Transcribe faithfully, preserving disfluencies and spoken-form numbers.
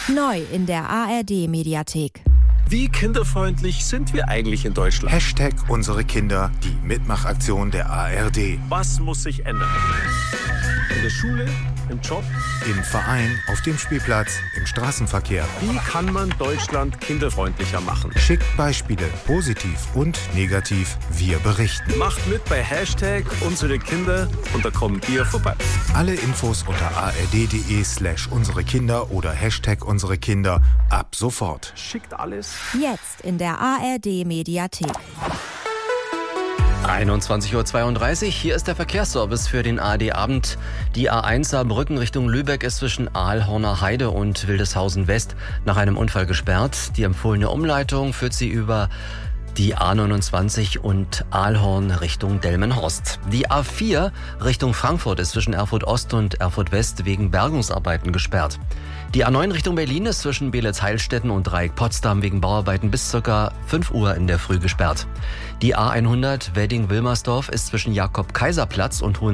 Neu in der A R D-Mediathek. Wie kinderfreundlich sind wir eigentlich in Deutschland? Hashtag unsere Kinder, die Mitmachaktion der A R D. Was muss sich ändern? In der Schule, im Job, im Verein, auf dem Spielplatz, im Straßenverkehr. Wie kann man Deutschland kinderfreundlicher machen? Schickt Beispiele, positiv und negativ. Wir berichten. Macht mit bei Hashtag unsere Kinder und da kommen wir vorbei. Alle Infos unter ard.de slash unsere Kinder oder Hashtag unsere Kinder ab sofort. Schickt alles. Jetzt in der A R D-Mediathek. einundzwanzig Uhr zweiunddreißig, hier ist der Verkehrsservice für den A R D-Abend. Die A eins Saarbrücken Richtung Lübeck ist zwischen Aalhorner Heide und Wildeshausen West nach einem Unfall gesperrt. Die empfohlene Umleitung führt sie über die A neunundzwanzig und Aalhorn Richtung Delmenhorst. Die A vier Richtung Frankfurt ist zwischen Erfurt Ost und Erfurt West wegen Bergungsarbeiten gesperrt. Die A neun Richtung Berlin ist zwischen Beelitz-Heilstätten und Dreieck Potsdam wegen Bauarbeiten bis ca. fünf Uhr in der Früh gesperrt. Die A hundert Wedding-Wilmersdorf ist zwischen Jakob-Kaiser-Platz und Hohen